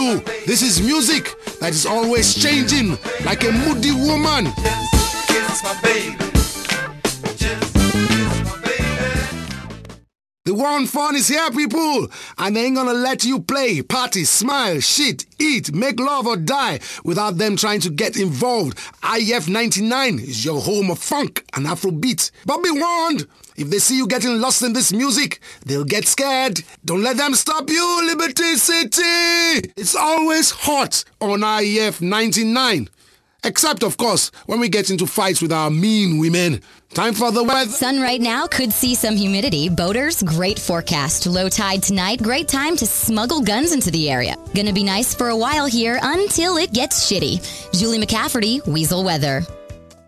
you, this is music that is always changing like a moody woman. Just kiss my baby. Just kiss my baby. The one fun is here, people, and they ain't gonna let you play, party, smile, shit, eat, make love or die without them trying to get involved. IF 99 is your home of funk and Afrobeat. But be warned, if they see you getting lost in this music, they'll get scared. Don't let them stop you, Liberty City! It's always hot on IF 99. Except, of course, when we get into fights with our mean women. Time for the weather. Sun right now, could see some humidity. Boaters, great forecast. Low tide tonight, great time to smuggle guns into the area. Gonna be nice for a while here until it gets shitty. Julie McCafferty, Weasel Weather.